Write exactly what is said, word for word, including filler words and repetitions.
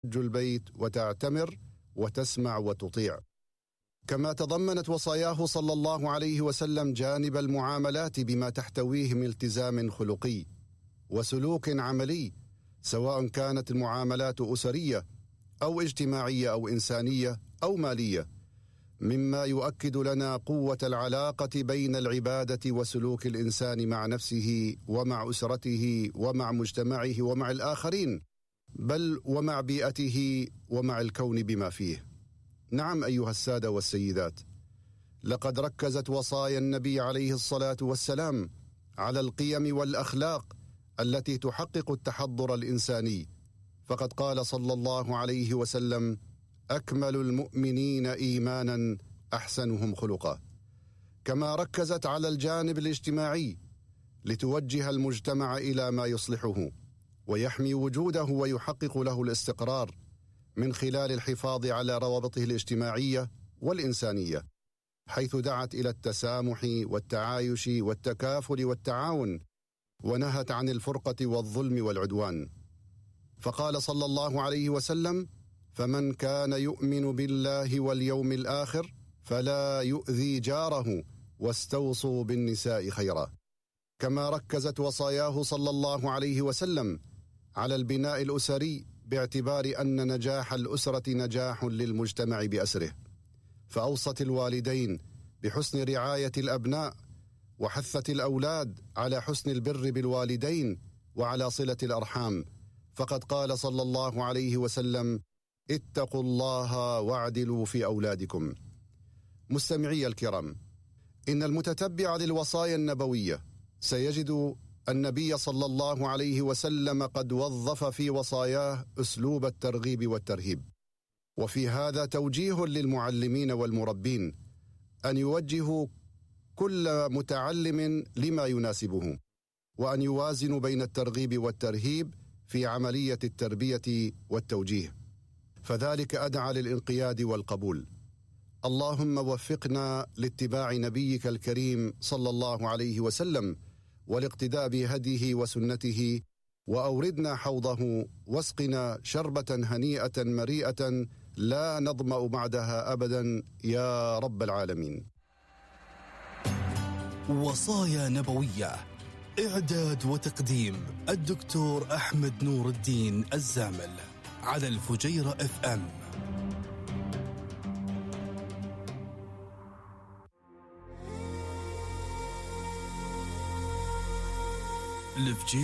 تحج البيت وتعتمر وتسمع وتطيع. كما تضمنت وصاياه صلى الله عليه وسلم جانب المعاملات بما تحتويه من التزام خلقي وسلوك عملي، سواء كانت المعاملات أسرية أو اجتماعية أو إنسانية أو مالية، مما يؤكد لنا قوة العلاقة بين العبادة وسلوك الإنسان مع نفسه ومع أسرته ومع مجتمعه ومع الآخرين، بل ومع بيئته ومع الكون بما فيه. نعم أيها السادة والسيدات، لقد ركزت وصايا النبي عليه الصلاة والسلام على القيم والأخلاق التي تحقق التحضر الإنساني، فقد قال صلى الله عليه وسلم: أكمل المؤمنين إيمانا أحسنهم خلقا. كما ركزت على الجانب الاجتماعي لتوجه المجتمع إلى ما يصلحه ويحمي وجوده ويحقق له الاستقرار من خلال الحفاظ على روابطه الاجتماعية والإنسانية، حيث دعت إلى التسامح والتعايش والتكافل والتعاون، ونهت عن الفرقة والظلم والعدوان. فقال صلى الله عليه وسلم: فمن كان يؤمن بالله واليوم الآخر فلا يؤذي جاره واستوصوا بالنساء خيرا. كما ركزت وصاياه صلى الله عليه وسلم على البناء الأسري، باعتبار أن نجاح الأسرة نجاح للمجتمع بأسره، فأوصت الوالدين بحسن رعاية الأبناء، وحثت الأولاد على حسن البر بالوالدين وعلى صلة الأرحام، فقد قال صلى الله عليه وسلم: اتقوا الله واعدلوا في أولادكم. مستمعي الكرام، إن المتتبع للوصايا النبوية سيجد النبي صلى الله عليه وسلم قد وظف في وصاياه أسلوب الترغيب والترهيب، وفي هذا توجيه للمعلمين والمربين أن يوجهوا كل متعلم لما يناسبه، وأن يوازنوا بين الترغيب والترهيب في عملية التربية والتوجيه، فذلك أدعى للانقياد والقبول. اللهم وفقنا لاتباع نبيك الكريم صلى الله عليه وسلم والاقتداء بهديه وسنته، وأوردنا حوضه واسقنا شربة هنيئة مريئة لا نظمأ بعدها أبدا يا رب العالمين. وصايا نبوية، إعداد وتقديم الدكتور أحمد نور الدين الزامل، على الفجيرة اف ام. الفجيرة